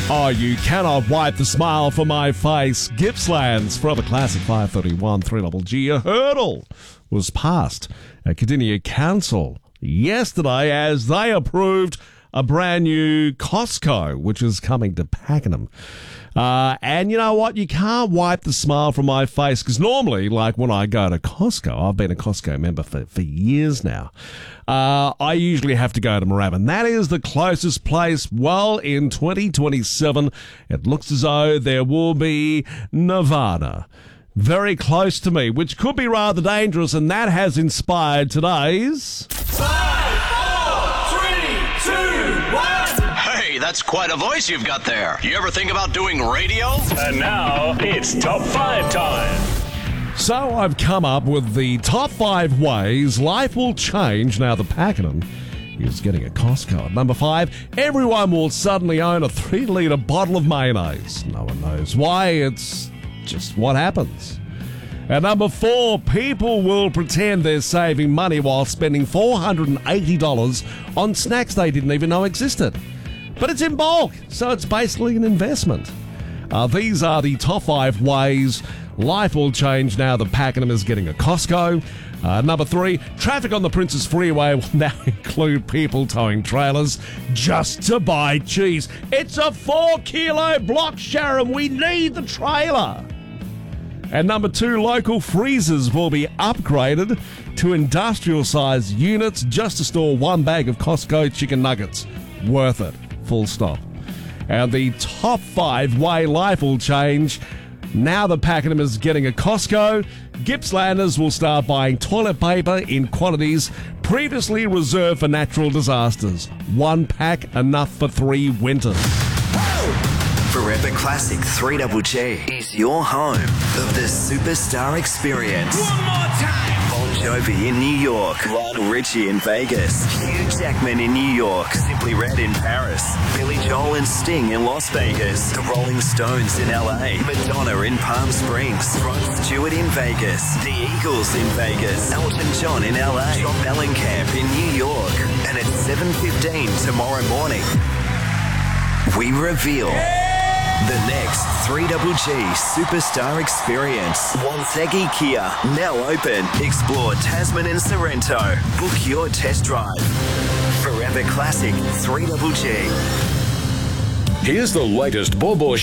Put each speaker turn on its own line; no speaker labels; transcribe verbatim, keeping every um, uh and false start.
Oh, you cannot wipe the smile from my face. Gippsland's Forever Classic five thirty-one three G G. A hurdle was passed at Cardinia Council yesterday as they approved a brand new Costco, which is coming to Pakenham. Uh, and you know what? You can't wipe the smile from my face because normally, like when I go to Costco, I've been a Costco member for, for years now. Uh, I usually have to go to Moorabbin. That is the closest place. Well, in twenty twenty-seven, it looks as though there will be Nevada very close to me, which could be rather dangerous, and that has inspired today's...
That's quite a voice you've got there. You ever think about doing radio?
And now it's Top five time.
So I've come up with the top five ways life will change now that Pakenham is getting a Costco. At number five, everyone will suddenly own a three litre bottle of mayonnaise. No one knows why, it's just what happens. At number four, people will pretend they're saving money while spending four hundred eighty dollars on snacks they didn't even know existed. But it's in bulk, so it's basically an investment. Uh, these are the top five ways life will change now that Pakenham is getting a Costco. Uh, number three, traffic on the Princes Freeway will now include people towing trailers just to buy cheese. It's a four kilo block, Sharon. We need the trailer. And number two, local freezers will be upgraded to industrial-sized units just to store one bag of Costco chicken nuggets. Worth it. Full stop. And the top five way life will change now that Pakenham is getting a Costco. Gippslanders will start buying toilet paper in quantities previously reserved for natural disasters. One pack enough for three winters.
Forever Classic three G G is your home of the Superstar Experience.
One more time.
Bon Jovi in New York, Lionel Richie in Vegas, Hugh Jackman in New York, Simply Red in Paris, Billy Joel and Sting in Las Vegas, the Rolling Stones in L A, Madonna in Palm Springs, Rod Stewart in Vegas, the Eagles in Vegas, Elton John in L A, John Mellencamp in New York, and at seven fifteen tomorrow morning, we reveal the next three G G Superstar Experience. Wonthaggi Kia, now open. Explore Tasman and Sorrento. Book your test drive. Forever Classic three G G.
Here's the latest Bobo